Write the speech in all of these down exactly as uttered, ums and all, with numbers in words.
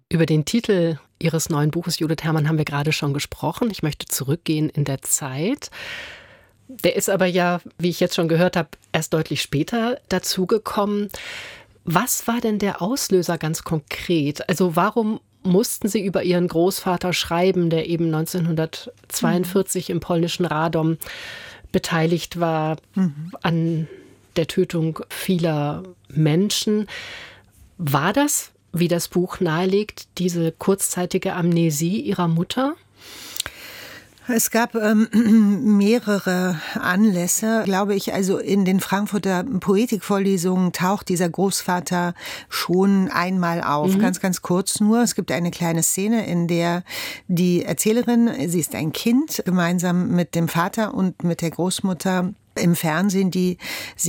Über den Titel Ihres neuen Buches, Judith Herrmann, haben wir gerade schon gesprochen. Ich möchte zurückgehen in der Zeit. Der ist aber ja, wie ich jetzt schon gehört habe, erst deutlich später dazugekommen. Was war denn der Auslöser ganz konkret? Also warum mussten Sie über Ihren Großvater schreiben, der eben neunzehnhundertzweiundvierzig mhm. im polnischen Radom beteiligt war mhm. an der Tötung vieler Menschen? War das, wie das Buch nahelegt, diese kurzzeitige Amnesie Ihrer Mutter? Es gab ähm, mehrere Anlässe, glaube ich. Also in den Frankfurter Poetikvorlesungen taucht dieser Großvater schon einmal auf, mhm. ganz, ganz kurz nur. Es gibt eine kleine Szene, in der die Erzählerin, sie ist ein Kind, gemeinsam mit dem Vater und mit der Großmutter im Fernsehen die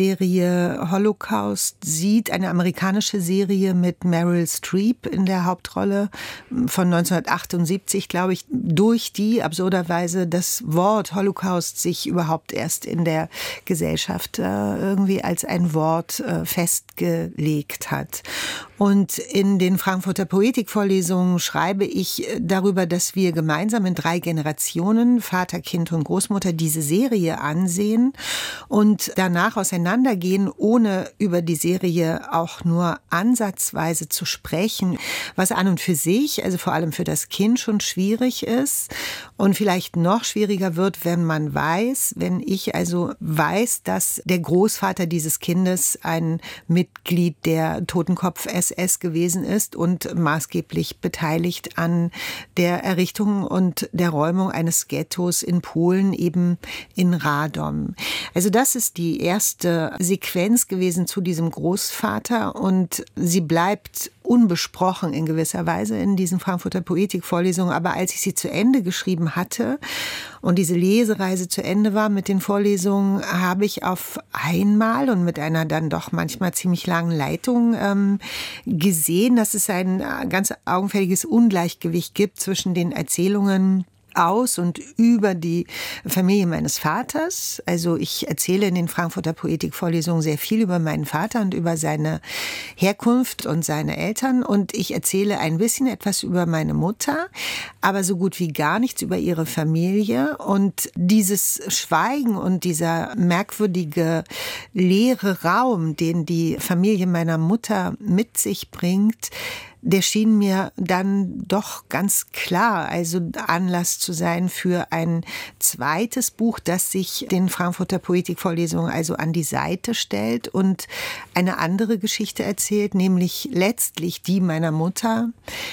Serie Holocaust sieht, eine amerikanische Serie mit Meryl Streep in der Hauptrolle von neunzehnhundertachtundsiebzig, glaube ich, durch die absurderweise das Wort Holocaust sich überhaupt erst in der Gesellschaft äh, irgendwie als ein Wort äh, festgelegt hat. Und in den Frankfurter Poetikvorlesungen schreibe ich darüber, dass wir gemeinsam in drei Generationen, Vater, Kind und Großmutter, diese Serie ansehen und danach auseinandergehen, ohne über die Serie auch nur ansatzweise zu sprechen, was an und für sich, also vor allem für das Kind, schon schwierig ist und vielleicht noch schwieriger wird, wenn man weiß, wenn ich also weiß, dass der Großvater dieses Kindes ein Mitglied der Totenkopf-S S gewesen ist und maßgeblich beteiligt an der Errichtung und der Räumung eines Ghettos in Polen, eben in Radom. Also das ist die erste Sequenz gewesen zu diesem Großvater und sie bleibt unbesprochen in gewisser Weise in diesen Frankfurter Poetikvorlesungen. Aber als ich sie zu Ende geschrieben hatte und diese Lesereise zu Ende war mit den Vorlesungen, habe ich auf einmal und mit einer dann doch manchmal ziemlich langen Leitung ähm, gesehen, dass es ein ganz augenfälliges Ungleichgewicht gibt zwischen den Erzählungen aus und über die Familie meines Vaters. Also ich erzähle in den Frankfurter Poetikvorlesungen sehr viel über meinen Vater und über seine Herkunft und seine Eltern. Und ich erzähle ein bisschen etwas über meine Mutter, aber so gut wie gar nichts über ihre Familie. Und dieses Schweigen und dieser merkwürdige leere Raum, den die Familie meiner Mutter mit sich bringt, der schien mir dann doch ganz klar, also Anlass zu sein für ein zweites Buch, das sich den Frankfurter Poetikvorlesungen also an die Seite stellt und eine andere Geschichte erzählt, nämlich letztlich die meiner Mutter.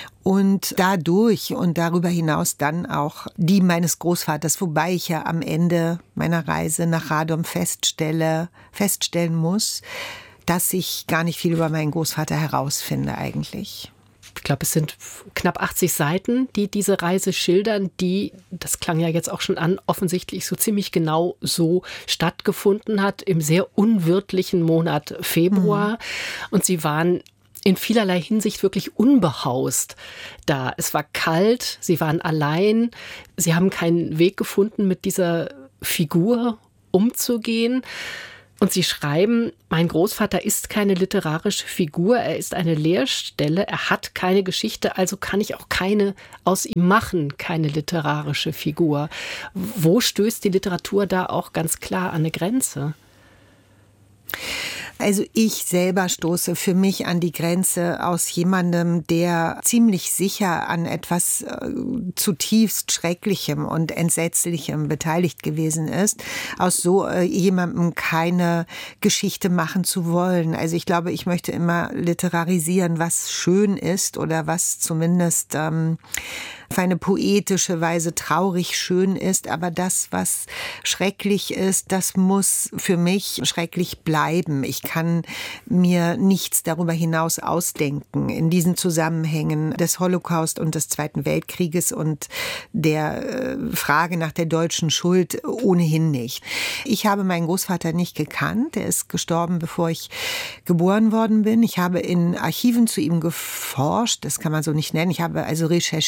Und dadurch und darüber hinaus dann auch die meines Großvaters, wobei ich ja am Ende meiner Reise nach Radom feststelle, feststellen muss, dass ich gar nicht viel über meinen Großvater herausfinde eigentlich. Ich glaube, es sind knapp achtzig Seiten, die diese Reise schildern, die, das klang ja jetzt auch schon an, offensichtlich so ziemlich genau so stattgefunden hat im sehr unwirtlichen Monat Februar. Mhm. Und sie waren in vielerlei Hinsicht wirklich unbehaust da. Es war kalt, sie waren allein, sie haben keinen Weg gefunden, mit dieser Figur umzugehen. Und sie schreiben, mein Großvater ist keine literarische Figur, er ist eine Leerstelle, er hat keine Geschichte, also kann ich auch keine aus ihm machen, keine literarische Figur. Wo stößt die Literatur da auch ganz klar an eine Grenze? Also ich selber stoße für mich an die Grenze aus jemandem, der ziemlich sicher an etwas äh, zutiefst Schrecklichem und Entsetzlichem beteiligt gewesen ist, aus so äh, jemandem keine Geschichte machen zu wollen. Also ich glaube, ich möchte immer literarisieren, was schön ist oder was zumindest ähm, auf eine poetische Weise traurig schön ist, aber das, was schrecklich ist, das muss für mich schrecklich bleiben. Ich kann mir nichts darüber hinaus ausdenken in diesen Zusammenhängen des Holocaust und des Zweiten Weltkrieges und der Frage nach der deutschen Schuld ohnehin nicht. Ich habe meinen Großvater nicht gekannt. Er ist gestorben, bevor ich geboren worden bin. Ich habe in Archiven zu ihm geforscht, das kann man so nicht nennen. Ich habe also recherchiert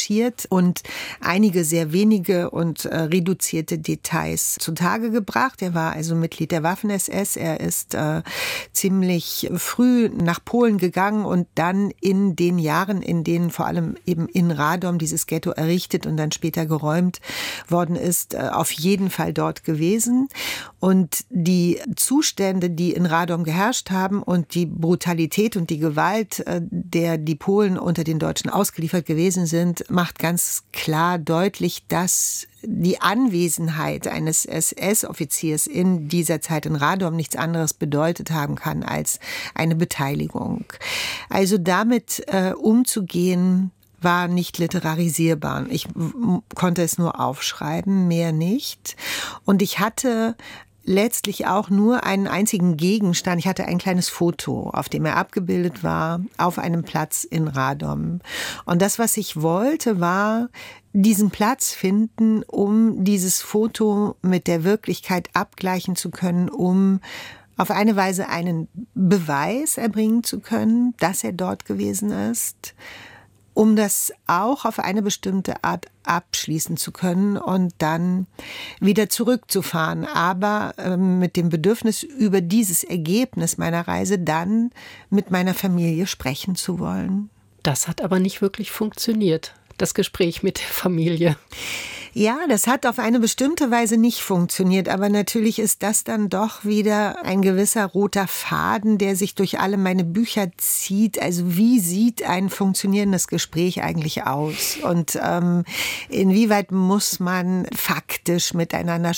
und einige sehr wenige und äh, reduzierte Details zutage gebracht. Er war also Mitglied der Waffen-S S. Er ist äh, ziemlich früh nach Polen gegangen und dann in den Jahren, in denen vor allem eben in Radom dieses Ghetto errichtet und dann später geräumt worden ist, äh, auf jeden Fall dort gewesen. Und die Zustände, die in Radom geherrscht haben und die Brutalität und die Gewalt, äh, der die Polen unter den Deutschen ausgeliefert gewesen sind, macht ganz klar deutlich, dass die Anwesenheit eines S S-Offiziers in dieser Zeit in Radom nichts anderes bedeutet haben kann als eine Beteiligung. Also damit äh, umzugehen, war nicht literarisierbar. Ich w- konnte es nur aufschreiben, mehr nicht. Und ich hatte letztlich auch nur einen einzigen Gegenstand. Ich hatte ein kleines Foto, auf dem er abgebildet war, auf einem Platz in Radom. Und das, was ich wollte, war diesen Platz finden, um dieses Foto mit der Wirklichkeit abgleichen zu können, um auf eine Weise einen Beweis erbringen zu können, dass er dort gewesen ist, um das auch auf eine bestimmte Art abschließen zu können und dann wieder zurückzufahren. Aber äh, mit dem Bedürfnis, über dieses Ergebnis meiner Reise dann mit meiner Familie sprechen zu wollen. Das hat aber nicht wirklich funktioniert, das Gespräch mit der Familie. Ja, das hat auf eine bestimmte Weise nicht funktioniert, aber natürlich ist das dann doch wieder ein gewisser roter Faden, der sich durch alle meine Bücher zieht. Also wie sieht ein funktionierendes Gespräch eigentlich aus? Und ähm, inwieweit muss man faktisch miteinander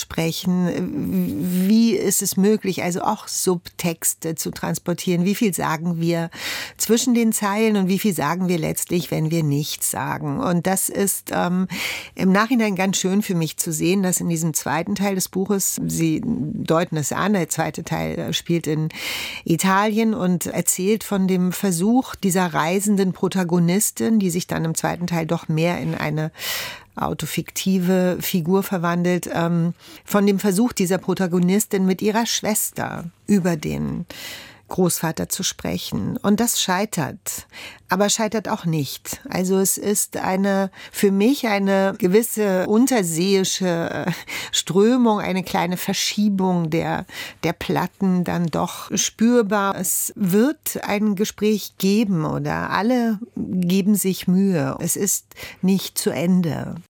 sprechen? Wie ist es möglich, also auch Subtexte zu transportieren? Wie viel sagen wir zwischen den Zeilen und wie viel sagen wir letztlich, wenn wir nichts sagen? Und das ist ähm, im Nachhinein ganz schön für mich zu sehen, dass in diesem zweiten Teil des Buches, Sie deuten es an, der zweite Teil spielt in Italien und erzählt von dem Versuch dieser reisenden Protagonistin, die sich dann im zweiten Teil doch mehr in eine autofiktive Figur verwandelt, ähm, von dem Versuch dieser Protagonistin mit ihrer Schwester über den Großvater zu sprechen. Und das scheitert, aber scheitert auch nicht. Also es ist eine, für mich eine gewisse unterseeische Strömung, eine kleine Verschiebung der, der Platten dann doch spürbar. Es wird ein Gespräch geben oder alle geben sich Mühe. Es ist nicht zu Ende.